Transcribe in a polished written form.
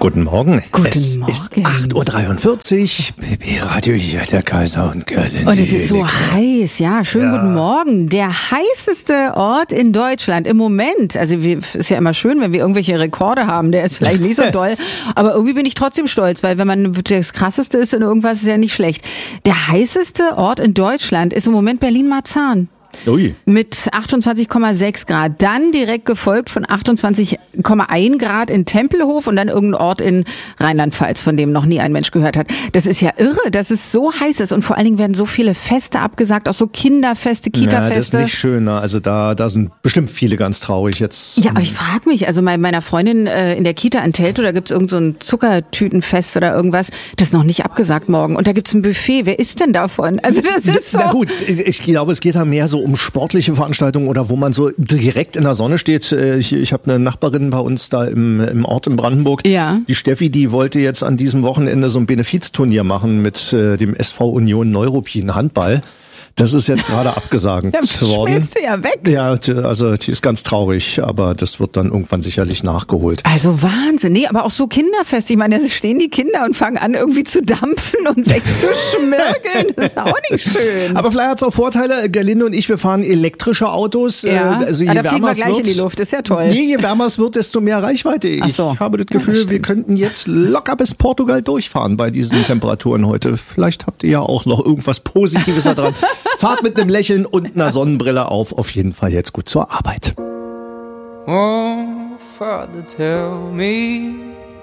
Guten Morgen. Guten Morgen. Es ist 8.43 Uhr. BB-Radio hier, der Kaiser und Gerlinde. Und es ist so heiß, ja. Schönen guten Morgen. Der heißeste Ort in Deutschland im Moment. Also ist ja immer schön, wenn wir irgendwelche Rekorde haben. Der ist vielleicht nicht so doll. Aber irgendwie bin ich trotzdem stolz, weil wenn man das Krasseste ist in irgendwas, ist ja nicht schlecht. Der heißeste Ort in Deutschland ist im Moment Berlin-Marzahn. Ui. Mit 28,6 Grad. Dann direkt gefolgt von 28,1 Grad in Tempelhof und dann irgendein Ort in Rheinland-Pfalz, von dem noch nie ein Mensch gehört hat. Das ist ja irre, dass es so heiß ist. Und vor allen Dingen werden so viele Feste abgesagt, auch so Kinderfeste, Kita-Feste. Ja, das ist nicht schön. Also da sind bestimmt viele ganz traurig jetzt. Ja, aber ich frage mich, also meiner Freundin in der Kita in Teltow, da gibt's irgend so ein Zuckertütenfest oder irgendwas, das ist noch nicht abgesagt morgen. Und da gibt's ein Buffet. Wer isst denn davon? Also das ist so. Na gut, ich glaube, es geht da mehr so um sportliche Veranstaltungen oder wo man so direkt in der Sonne steht. Ich habe eine Nachbarin bei uns da im Ort in Brandenburg. Ja. Die Steffi, die wollte jetzt an diesem Wochenende so ein Benefizturnier machen mit dem SV Union Neuruppin Handball. Das ist jetzt gerade abgesagt worden. Schmilzt du ja weg. Ja, also die ist ganz traurig, aber das wird dann irgendwann sicherlich nachgeholt. Also Wahnsinn. Nee, aber auch so Kinderfest. Ich meine, da stehen die Kinder und fangen an irgendwie zu dampfen und wegzuschmirgeln. Das ist auch nicht schön. Aber vielleicht hat es auch Vorteile. Gerlinde und ich, wir fahren elektrische Autos. Ja, Also je da fliegen wärmer wir es gleich wird, in die Luft. Das ist ja toll. Nee, je wärmer es wird, desto mehr Reichweite. Ach so. Ich habe das Ja, Gefühl, das wir stimmt. könnten jetzt locker bis Portugal durchfahren bei diesen Temperaturen heute. Vielleicht habt ihr ja auch noch irgendwas Positives da dran. Fahrt mit einem Lächeln und einer Sonnenbrille auf jeden Fall jetzt gut zur Arbeit. Oh, Father, tell me